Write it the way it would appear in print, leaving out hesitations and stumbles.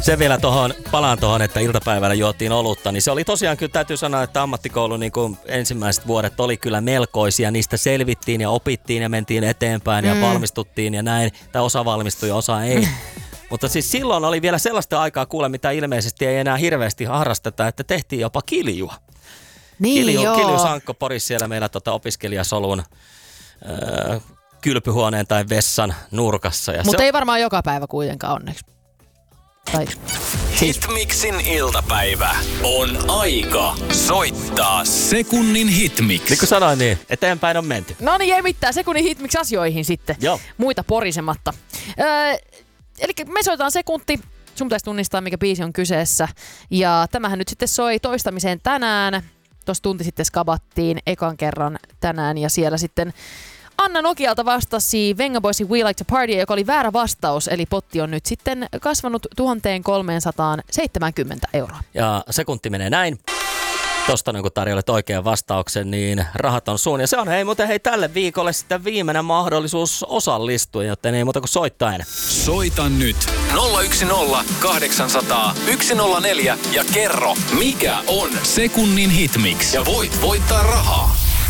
Se vielä palaan tuohon, että iltapäivällä juotiin olutta, niin se oli tosiaan kyllä täytyy sanoa, että ammattikoulun niin kuin ensimmäiset vuodet oli kyllä melkoisia. Niistä selvittiin ja opittiin ja mentiin eteenpäin ja valmistuttiin ja näin. Tai osa valmistui ja osa ei. Mutta siis silloin oli vielä sellaista aikaa kuule, mitä ilmeisesti ei enää hirveästi harrasteta, että tehtiin jopa kiljua. Niin Kilju Sankko Poris siellä meillä opiskelijasolun kylpyhuoneen tai vessan nurkassa. Mutta ei varmaan joka päivä kuitenkaan onneksi. Tai... Hitmixin iltapäivä on aika soittaa sekunnin hitmix. Niin kuin sanoin, niin eteenpäin on menty. No niin, ei mitään. Sekunnin hitmix-asioihin sitten. Joo. Muita porisematta. Eli me soitetaan sekunti. Sun pitäisi tunnistaa, mikä biisi on kyseessä. Ja tämähän nyt sitten soi toistamiseen tänään. Tuossa tunti sitten skabattiin ekan kerran tänään ja siellä sitten Anna Nokialta vastasi Venga Boysin We Like to Party, joka oli väärä vastaus, eli potti on nyt sitten kasvanut 1370 €. Ja sekunti menee näin. Tosta kun tarjoilet oikean vastauksen, niin rahat on sun. Ja se on muuten tälle viikolle sitten viimeinen mahdollisuus osallistua, joten ei muuta kuin soittaa aina. Soita nyt 010 800 104 ja kerro, mikä on sekunnin hitmix. Ja voit voittaa rahaa.